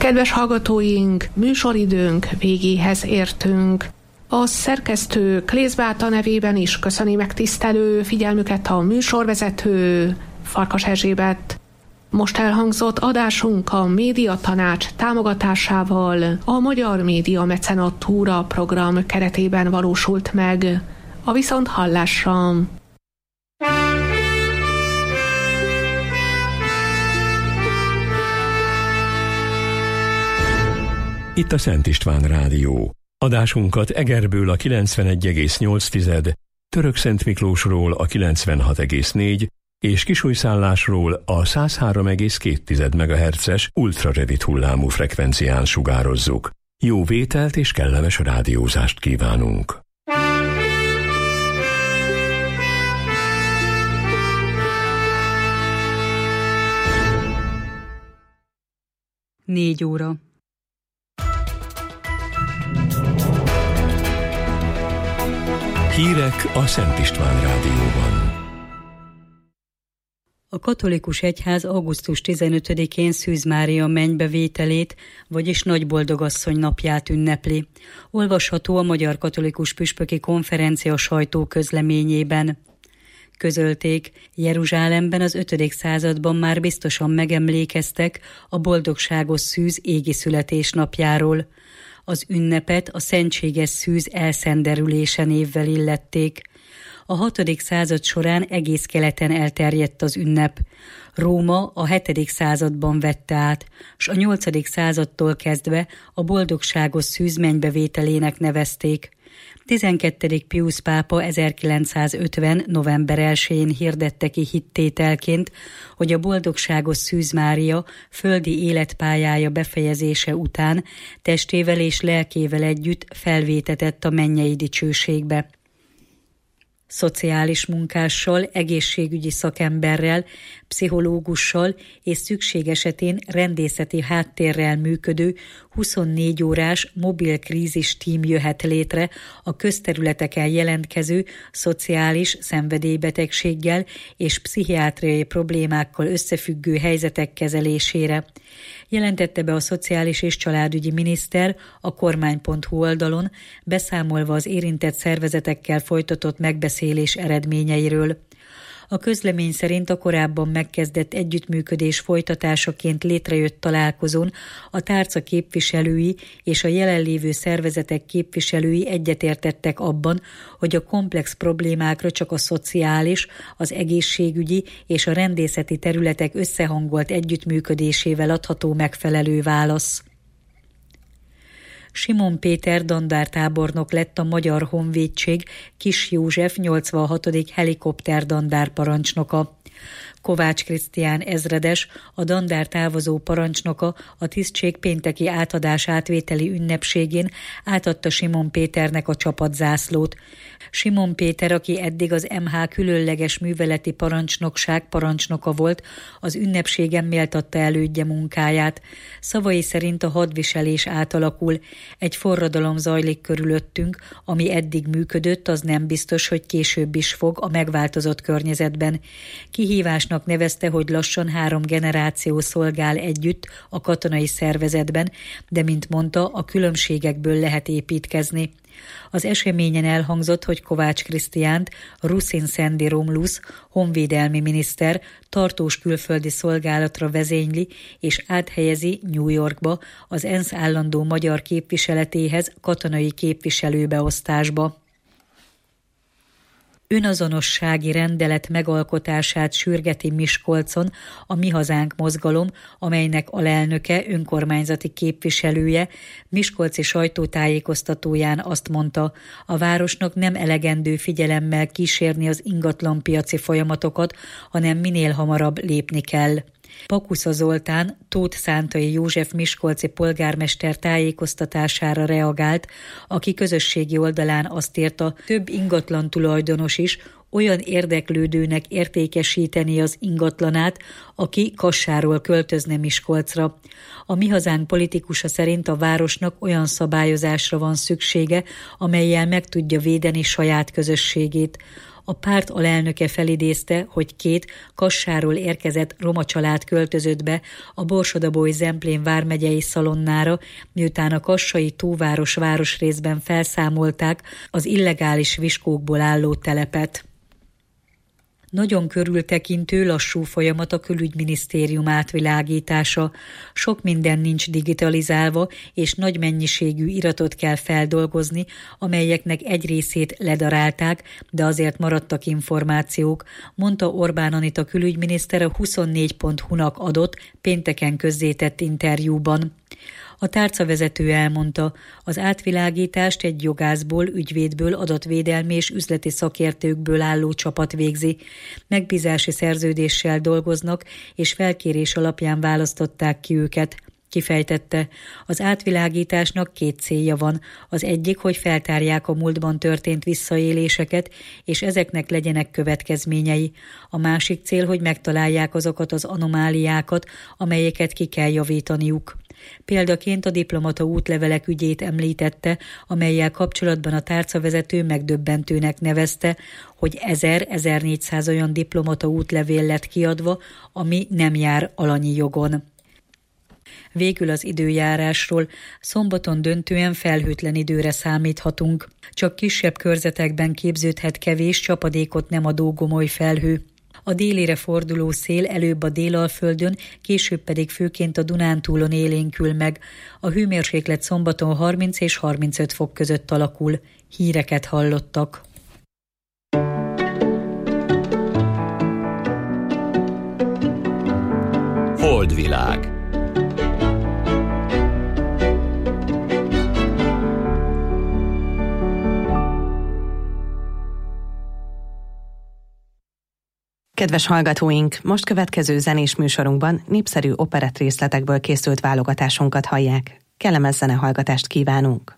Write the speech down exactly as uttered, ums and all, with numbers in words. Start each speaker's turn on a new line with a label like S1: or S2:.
S1: Kedves hallgatóink, műsoridőnk végéhez értünk. A szerkesztő Klész Beáta nevében is köszöni megtisztelő figyelmüket a műsorvezető Farkas Erzsébet. Most elhangzott adásunk a Médiatanács támogatásával a Magyar Média Mecenatúra program keretében valósult meg. A viszonthallásra!
S2: Itt a Szent István Rádió. Adásunkat Egerből a kilencvenegy egész nyolc, Törökszent Miklósról a kilencvenhat egész négy és Kisújszállásról a száz három egész két megahertzes ultrarövid hullámú frekvencián sugározzuk. Jó vételt és kellemes rádiózást kívánunk!
S3: Négy óra.
S2: Hírek a Szent István Rádióban.
S3: A katolikus egyház augusztus tizenötödikén Szűz Mária mennybevételét, vagyis Nagyboldogasszony napját ünnepli. Olvasható a Magyar Katolikus Püspöki Konferencia sajtóközleményében. Közölték, Jeruzsálemben az ötödik században már biztosan megemlékeztek a boldogságos szűz égi születésnapjáról. Az ünnepet a szentséges szűz elszenderülése névvel illették. A hatodik század során egész keleten elterjedt az ünnep. Róma a hetedik században vette át, s a nyolcadik századtól kezdve a boldogságos szűz mennybevételének nevezték. tizenkettedik Piusz pápa ezerkilencszázötven. november elsején hirdette ki hittételként, hogy a boldogságos Szűz Mária földi életpályája befejezése után testével és lelkével együtt felvétetett a mennyei dicsőségbe. Szociális munkással, egészségügyi szakemberrel, pszichológussal és szükség esetén rendészeti háttérrel működő huszonnégy órás mobil krízis tím jöhet létre a közterületeken jelentkező szociális szenvedélybetegséggel és pszichiátriai problémákkal összefüggő helyzetek kezelésére. Jelentette be a Szociális és Családügyi Miniszter a kormány pont hu oldalon, beszámolva az érintett szervezetekkel folytatott megbeszélés eredményeiről. A közlemény szerint a korábban megkezdett együttműködés folytatásaként létrejött találkozón a tárca képviselői és a jelenlévő szervezetek képviselői egyetértettek abban, hogy a komplex problémákra csak a szociális, az egészségügyi és a rendészeti területek összehangolt együttműködésével adható megfelelő válasz. Simon Péter dandártábornok lett a Magyar Honvédség Kis József nyolcvanhatodik helikopterdandár parancsnoka. Kovács Krisztián ezredes, a dandár távozó parancsnoka a tisztség pénteki átadás átvételi ünnepségén átadta Simon Péternek a csapatzászlót. Simon Péter, aki eddig az em há különleges műveleti parancsnokság parancsnoka volt, az ünnepségen méltatta elődje munkáját. Szavai szerint a hadviselés átalakul. Egy forradalom zajlik körülöttünk, ami eddig működött, az nem biztos, hogy később is fog a megváltozott környezetben. Kihívásnak nevezte, hogy lassan három generáció szolgál együtt a katonai szervezetben, de mint mondta, a különbségekből lehet építkezni. Az eseményen elhangzott, hogy Kovács Krisztiánt Ruszin Szendi Romlusz, honvédelmi miniszter tartós külföldi szolgálatra vezényli és áthelyezi New Yorkba, az ENSZ állandó magyar képviseletéhez katonai képviselőbeosztásba. Önazonossági rendelet megalkotását sürgeti Miskolcon a Mi Hazánk mozgalom, amelynek alelnöke, önkormányzati képviselője miskolci sajtótájékoztatóján azt mondta, a városnak nem elegendő figyelemmel kísérni az ingatlanpiaci folyamatokat, hanem minél hamarabb lépni kell. Pakusza Zoltán, Tóth Szántai József miskolci polgármester tájékoztatására reagált, aki közösségi oldalán azt írta, több ingatlan tulajdonos is olyan érdeklődőnek értékesíteni az ingatlanát, aki Kassáról költözne Miskolcra. A Mi Hazánk politikusa szerint a városnak olyan szabályozásra van szüksége, amellyel meg tudja védeni saját közösségét. A párt alelnöke felidézte, hogy két Kassáról érkezett roma család költözött be a Borsod-Abaúj-Zemplén vármegyei Szalonnára, miután a kassai Tóváros városrészben felszámolták az illegális viskókból álló telepet. Nagyon körültekintő, lassú folyamat a külügyminisztérium átvilágítása. Sok minden nincs digitalizálva, és nagy mennyiségű iratot kell feldolgozni, amelyeknek egy részét ledarálták, de azért maradtak információk, mondta Orbán Anita külügyminiszter a huszonnégy pont hu-nak adott, pénteken közzétett interjúban. A tárcavezető elmondta, az átvilágítást egy jogászból, ügyvédből, adatvédelmi és üzleti szakértőkből álló csapat végzi. Megbízási szerződéssel dolgoznak, és felkérés alapján választották ki őket. Kifejtette, az átvilágításnak két célja van. Az egyik, hogy feltárják a múltban történt visszaéléseket, és ezeknek legyenek következményei. A másik cél, hogy megtalálják azokat az anomáliákat, amelyeket ki kell javítaniuk. Példaként a diplomata útlevelek ügyét említette, amellyel kapcsolatban a tárcavezető megdöbbentőnek nevezte, hogy ezer-ezernégyszáz olyan diplomata útlevél lett kiadva, ami nem jár alanyi jogon. Végül az időjárásról. Szombaton döntően felhőtlen időre számíthatunk. Csak kisebb körzetekben képződhet kevés, csapadékot nem adó gomoly felhő. A délire forduló szél előbb a Délalföldön, később pedig főként a Dunántúlon élénkül meg. A hőmérséklet szombaton harminc és harmincöt fok között alakul. Híreket hallottak.
S4: Holdvilág.
S5: Kedves hallgatóink, most következő zenés műsorunkban népszerű operett részletekből készült válogatásunkat hallják. Kellemes zenehallgatást kívánunk!